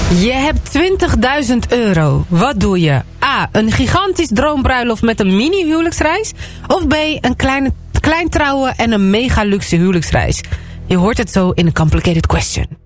Je hebt 20.000 euro. Wat doe je? A. Een gigantisch droombruiloft met een mini-huwelijksreis. Of B. Een klein trouwen en een mega luxe huwelijksreis. Je hoort het zo in een complicated question.